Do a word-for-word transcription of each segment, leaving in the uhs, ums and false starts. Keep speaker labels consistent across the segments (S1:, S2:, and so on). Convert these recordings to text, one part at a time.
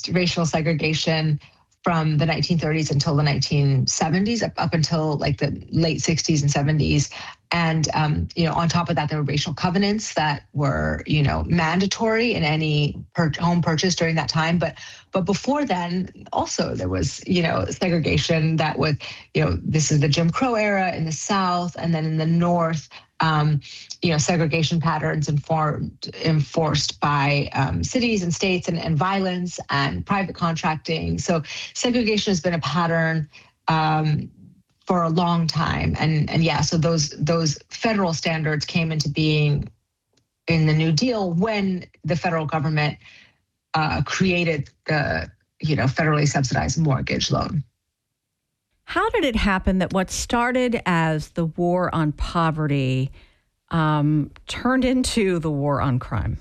S1: experienced racial segregation from the nineteen thirties until the nineteen seventies, up, up until like the late sixties and seventies. And, um, you know, on top of that, there were racial covenants that were, you know, mandatory in any per- home purchase during that time. But but before then, also there was, you know, segregation that was, you know, this is the Jim Crow era in the South, and then in the North, um, you know, segregation patterns informed, enforced by um, cities and states, and, and violence and private contracting. So segregation has been a pattern um, for a long time. And and yeah, so those those federal standards came into being in the New Deal when the federal government uh, created the, you know, federally subsidized mortgage loan.
S2: How did it happen that what started as the war on poverty um, turned into the war on crime?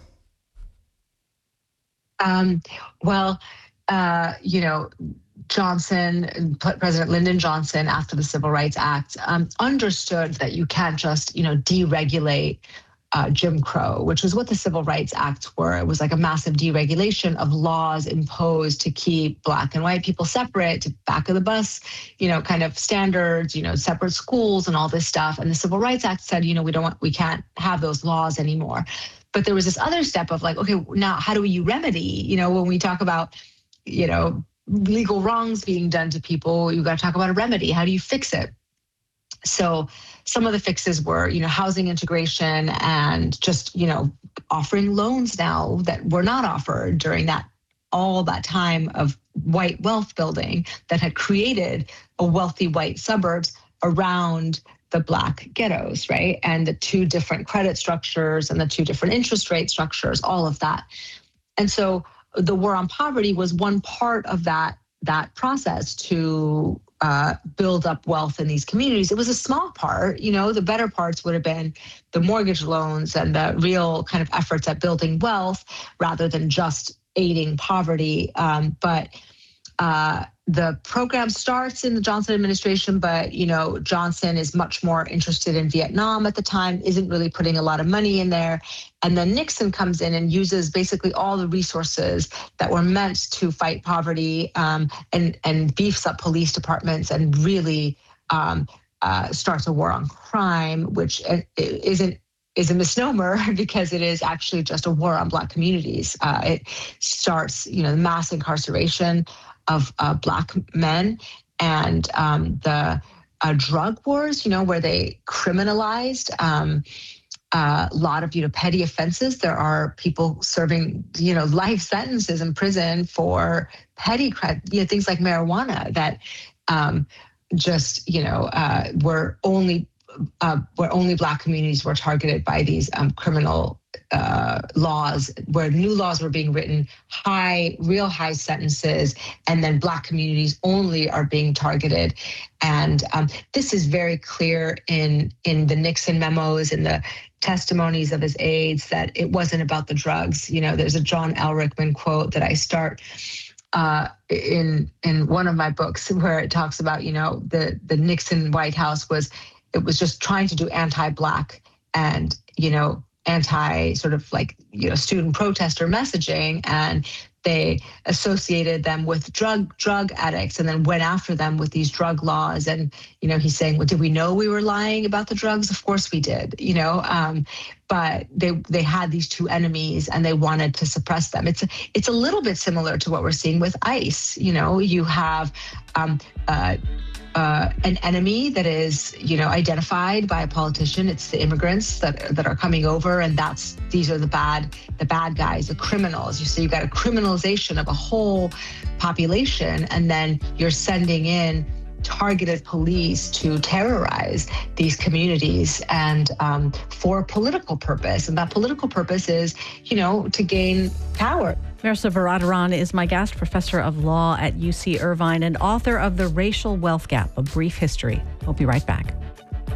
S1: Um, well, uh, you know, Johnson, President Lyndon Johnson, after the Civil Rights Act, um, understood that you can't just, you know, deregulate uh, Jim Crow, which was what the Civil Rights Acts were. It was like a massive deregulation of laws imposed to keep Black and white people separate, to back of the bus, you know, kind of standards, you know, separate schools and all this stuff. And the Civil Rights Act said, you know, we don't want, we can't have those laws anymore. But there was this other step of like, okay, now how do you remedy, you know, when we talk about, you know, legal wrongs being done to people, you got to talk about a remedy. How do you fix it? So some of the fixes were, you know, housing integration and just, you know, offering loans now that were not offered during that, all that time of white wealth building that had created a wealthy white suburbs around the Black ghettos, right? And the two different credit structures and the two different interest rate structures, all of that. And so the war on poverty was one part of that, that process to uh, build up wealth in these communities. It was a small part, you know, the better parts would have been the mortgage loans and the real kind of efforts at building wealth rather than just aiding poverty. Um, but uh, the program starts in the Johnson administration, but, you know, Johnson is much more interested in Vietnam at the time, isn't really putting a lot of money in there. And then Nixon comes in and uses basically all the resources that were meant to fight poverty um, and, and beefs up police departments and really um, uh, starts a war on crime, which isn't is a misnomer because it is actually just a war on Black communities. Uh, it starts, you know, the mass incarceration of uh, Black men and um, the uh, drug wars, you know, where they criminalized um, uh, a lot of, you know, petty offenses. There are people serving, you know, life sentences in prison for petty, you know, things like marijuana that um, just, you know, uh, were only Uh, where only Black communities were targeted by these um, criminal uh, laws, where new laws were being written, high, real high sentences, and then Black communities only are being targeted. And um, this is very clear in, in the Nixon memos and the testimonies of his aides that it wasn't about the drugs. You know, there's a John L. Rickman quote that I start Uh, in in one of my books where it talks about, you know, the, the Nixon White House was, it was just trying to do anti-Black and, you know, anti sort of like, you know, student protester messaging. And they associated them with drug drug addicts and then went after them with these drug laws. And, you know, he's saying, well, did we know we were lying about the drugs? Of course we did, you know, um, but they they had these two enemies and they wanted to suppress them. It's, it's a little bit similar to what we're seeing with ICE. You know, you have um, uh, Uh, an enemy that is, you know, identified by a politician. It's the immigrants that that are coming over, and that's these are the bad, the bad guys, the criminals. You see, you've got a criminalization of a whole population, and then you're sending in targeted police to terrorize these communities and um, for political purpose. And that political purpose is, you know, to gain power.
S2: Mehrsa Varadharan is my guest, professor of law at U C Irvine and author of The Racial Wealth Gap, A Brief History. We'll be right back.